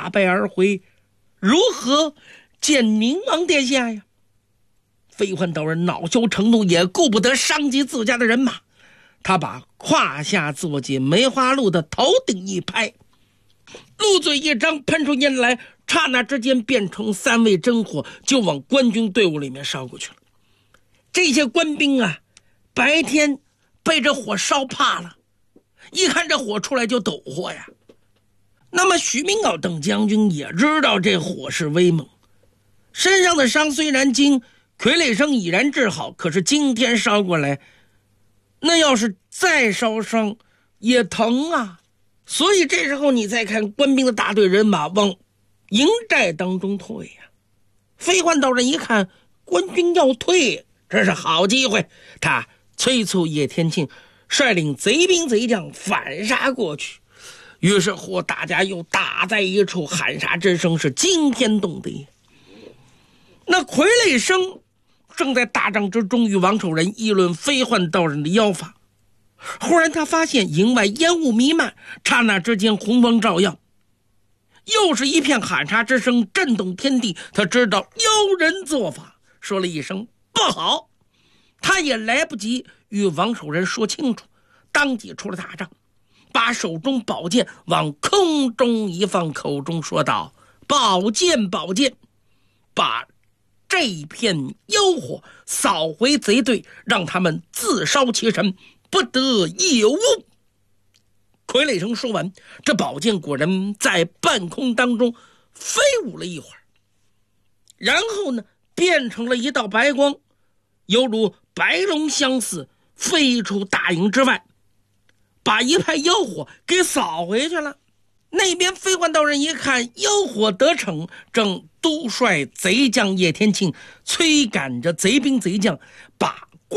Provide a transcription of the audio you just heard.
大败而回，如何见明王殿下呀？飞焕道人恼羞成怒，也顾不得伤及自家的人马，他把胯下坐骑梅花鹿的头顶一拍，鹿嘴一张，喷出烟来，刹那之间变成3位真火，就往官军队伍里面烧过去了。这些官兵啊，白天被这火烧怕了，一看这火出来就抖火呀。那么徐明镐等将军也知道这火势威猛，身上的伤虽然经傀儡生已然治好，可是今天烧过来，那要是再烧伤也疼啊。所以这时候你再看官兵的大队人马往营寨当中退呀。飞焕道人一看官军要退，这是好机会，他催促叶天庆率领贼兵贼将反杀过去。于是乎大家又打在一处，喊杀之声是惊天动地。那傀儡生正在大帐之中与王守仁议论飞焕道人的妖法，忽然他发现营外烟雾弥漫，刹那之间红光照耀，又是一片喊杀之声震动天地。他知道妖人做法，说了一声不好，他也来不及与王守仁说清楚，当即出了大帐，把手中宝剑往空中一放，口中说道：宝剑宝剑，把这片妖火扫回贼队，让他们自烧其身，不得有误。傀儡生说完，这宝剑果然在半空当中飞舞了一会儿，然后呢变成了一道白光，犹如白龙相似，飞出大营之外，把一派妖火给扫回去了。那边飞焕道人一看妖火得逞，正督率贼将叶天庆催赶着贼兵贼将把